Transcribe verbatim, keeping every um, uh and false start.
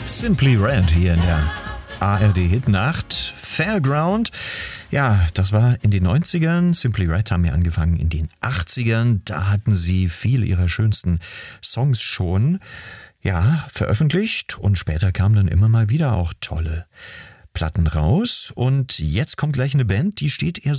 Simply Red hier in der A R D-Hitnacht. Fairground. Ja, das war in den neunzigern. Simply Red haben ja angefangen in den achtzigern. Da hatten sie viele ihrer schönsten Songs schon, ja, veröffentlicht. Und später kamen dann immer mal wieder auch tolle Platten raus. Und jetzt kommt gleich eine Band, die steht eher so